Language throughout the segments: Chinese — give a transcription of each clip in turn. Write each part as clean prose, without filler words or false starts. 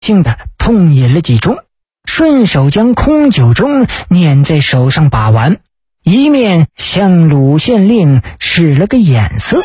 性的痛饮了几盅，顺手将空酒盅捻在手上把玩，一面向鲁县令使了个眼色。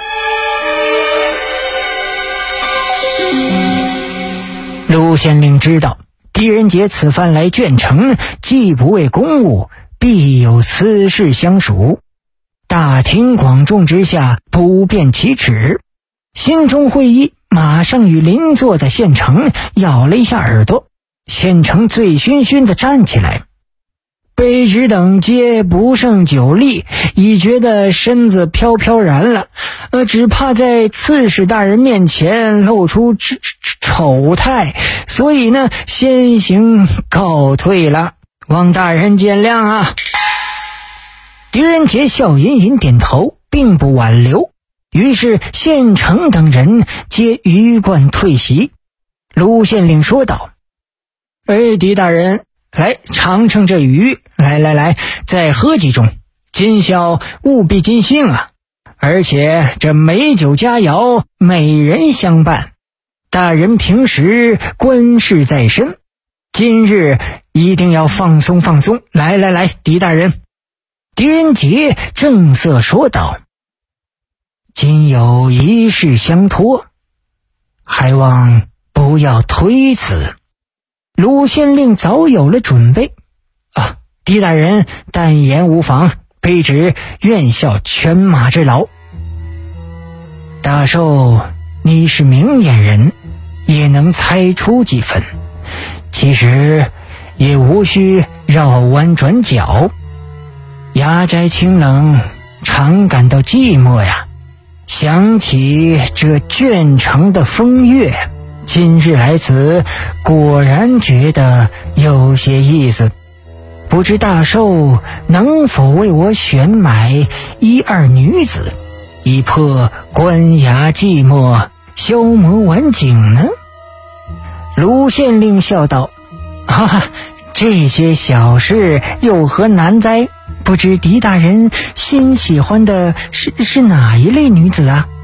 鲁县令知道狄仁杰此番来鄄城，既不为公务，必有私事相属，大庭广众之下不便启齿，心中会意，马上与邻座的县城咬了一下耳朵。县城醉醺醺地站起来，卑职等皆不胜酒力，已觉得身子飘飘然了，只怕在刺史大人面前露出丑态，所以呢，先行告退了，望大人见谅啊。狄仁杰笑吟吟点头，并不挽留，于是县城等人皆鱼贯退席。鲁县令说道：狄大人，来尝尝这鱼，来，再喝几盅，今宵务必尽兴啊！而且这美酒佳肴，美人相伴，大人平时官事在身，今日一定要放松放松。来，狄大人。狄仁杰正色说道：今有一事相托，还望不要推辞。鲁县令早有了准备啊，狄大人但言无妨，卑职愿效犬马之劳。大寿，你是明眼人，也能猜出几分，其实也无需绕弯转角。衙斋清冷，常感到寂寞呀，想起这鄄城的风月，今日来此，果然觉得有些意思。不知大寿能否为我选买一二女子，以破官衙寂寞，消磨晚景呢？鲁县令笑道：这些小事有何难哉？不知狄大人心喜欢的是哪一类女子啊？